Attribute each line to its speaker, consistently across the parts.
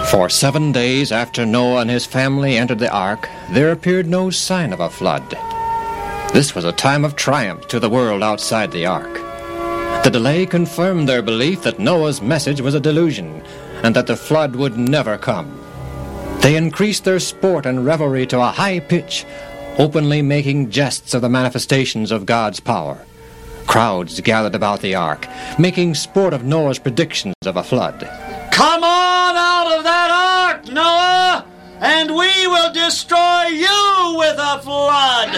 Speaker 1: For 7 days after Noah and his family entered the ark, there appeared no sign of a flood. This was a time of triumph to the world outside the ark. The delay confirmed their belief that Noah's message was a delusion, and that the flood would never come. They increased their sport and revelry to a high pitch, openly making jests of the manifestations of God's power. Crowds gathered about the ark, making sport of Noah's predictions of a flood.
Speaker 2: Come on out of that ark, Noah, and we will destroy you with a flood.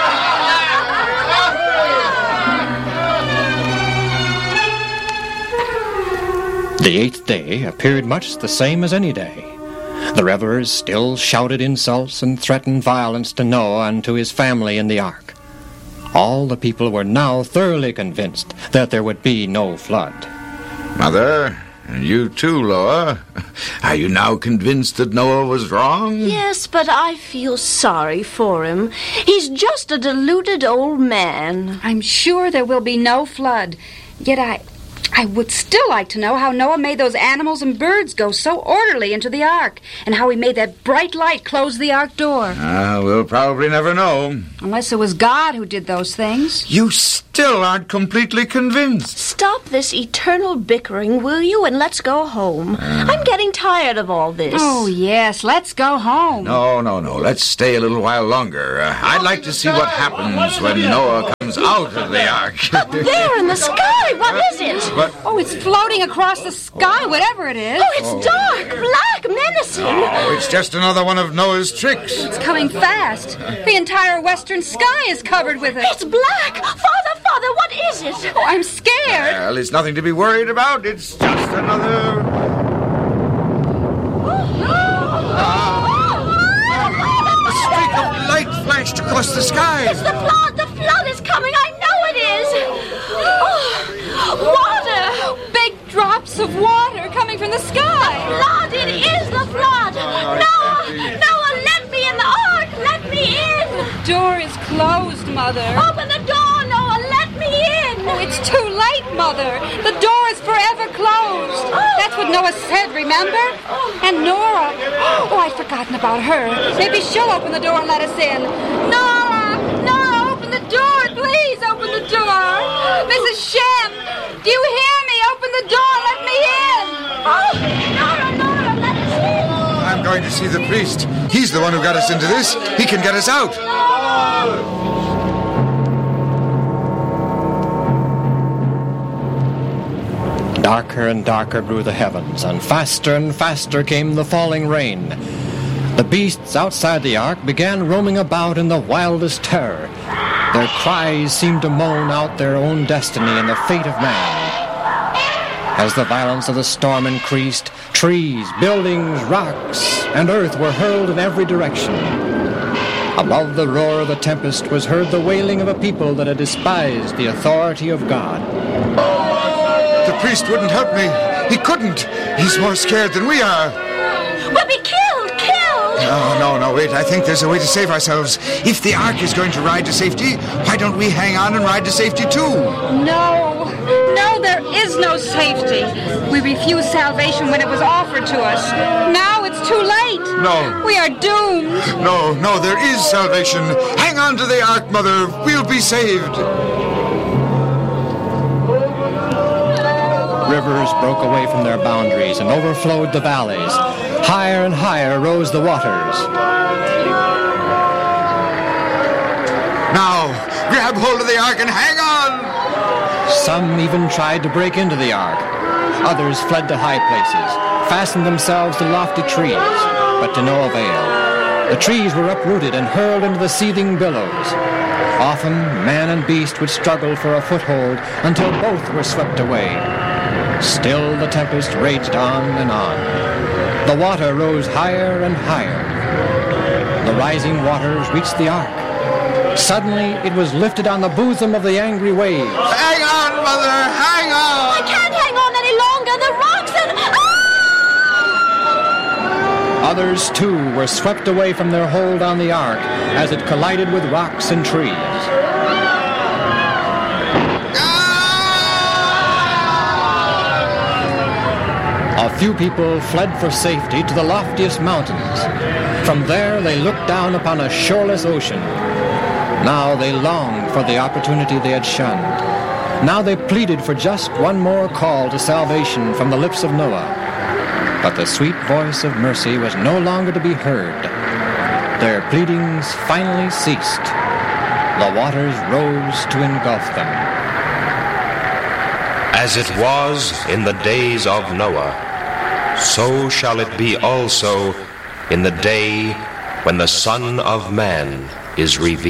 Speaker 1: The 8th day appeared much the same as any day. The revelers still shouted insults and threatened violence to Noah and to his family in the ark. All the people were now thoroughly convinced that there would be no flood.
Speaker 3: Mother, and you too, Loa. Are you now convinced that Noah was wrong?
Speaker 4: Yes, but I feel sorry for him. He's just a deluded old man.
Speaker 5: I'm sure there will be no flood. Yet I would still like to know how Noah made those animals and birds go so orderly into the ark, and how he made that bright light close the ark door.
Speaker 3: We'll probably never know.
Speaker 5: Unless it was God who did those things.
Speaker 3: You still aren't completely convinced.
Speaker 4: Stop this eternal bickering, will you, and let's go home. I'm getting tired of all this.
Speaker 5: Oh, yes, let's go home.
Speaker 3: No. Let's stay a little while longer. I'd like to see what happens when Noah comes out of the ark.
Speaker 4: Up there in the sky, what is it?
Speaker 3: What?
Speaker 5: Oh, it's floating across the sky, whatever it is.
Speaker 4: Oh, it's dark, black, menacing.
Speaker 3: Oh, it's just another one of Noah's tricks.
Speaker 5: It's coming fast. The entire western sky is covered with it.
Speaker 4: It's black. Father, what is it?
Speaker 5: Oh, I'm scared.
Speaker 3: Well, it's nothing to be worried about. It's just another... A streak of light flashed across the sky.
Speaker 4: It's the flood. The flood is coming. I know it is. Water.
Speaker 5: Big drops of water coming from the sky.
Speaker 4: Flood. It is the flood. Noah, let me in the ark. Let me in.
Speaker 5: The door is closed, Mother.
Speaker 4: Open the door, Noah. Let me in.
Speaker 5: Oh, it's too late, Mother. The door is forever closed. That's what Noah said, remember? And Nora. Oh, I'd forgotten about her. Maybe she'll open the door and let us in. Nora, open the door. Please open the door. Mrs. Shem, do you hear me? Open the door. Let me in.
Speaker 4: Oh, Nora, let us in.
Speaker 3: I'm going to see the priest. He's the one who got us into this. He can get us out.
Speaker 1: Darker and darker grew the heavens, and faster came the falling rain. The beasts outside the ark began roaming about in the wildest terror. Their cries seemed to moan out their own destiny and the fate of man. As the violence of the storm increased, trees, buildings, rocks, and earth were hurled in every direction. Above the roar of the tempest was heard the wailing of a people that had despised the authority of God.
Speaker 3: The priest wouldn't help me. He couldn't. He's more scared than we are.
Speaker 4: We'll be killed.
Speaker 3: No, wait. I think there's a way to save ourselves. If the ark is going to ride to safety, why don't we hang on and ride to safety too?
Speaker 5: No, there is no safety. We refused salvation when it was offered to us. Now it's too late.
Speaker 3: No.
Speaker 5: We are doomed.
Speaker 3: No, there is salvation. Hang on to the ark, Mother. We'll be saved.
Speaker 1: Rivers broke away from their boundaries and overflowed the valleys. Higher and higher rose the waters.
Speaker 3: Now, grab hold of the ark and hang on!
Speaker 1: Some even tried to break into the ark. Others fled to high places, fastened themselves to lofty trees, but to no avail. The trees were uprooted and hurled into the seething billows. Often, man and beast would struggle for a foothold until both were swept away. Still the tempest raged on and on. The water rose higher and higher. The rising waters reached the ark. Suddenly, it was lifted on the bosom of the angry waves.
Speaker 3: Hang on, Mother, hang on!
Speaker 4: I can't hang on any longer. The rocks and...
Speaker 1: Others, too, were swept away from their hold on the ark as it collided with rocks and trees. A few people fled for safety to the loftiest mountains. From there they looked down upon a shoreless ocean. Now they longed for the opportunity they had shunned. Now they pleaded for just one more call to salvation from the lips of Noah. But the sweet voice of mercy was no longer to be heard. Their pleadings finally ceased. The waters rose to engulf them.
Speaker 6: As it was in the days of Noah, so shall it be also in the day when the Son of Man is revealed.